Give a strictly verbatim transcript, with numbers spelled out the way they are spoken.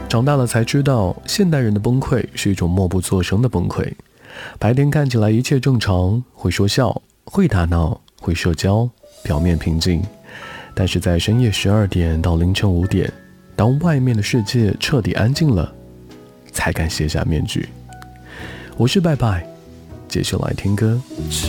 长大了才知道，现代人的崩溃是一种默不作声的崩溃。白天看起来一切正常，会说笑，会打闹，会社交，表面平静，但是在深夜十二点到凌晨五点，当外面的世界彻底安静了，才敢卸下面具。我是拜拜，接下来听歌。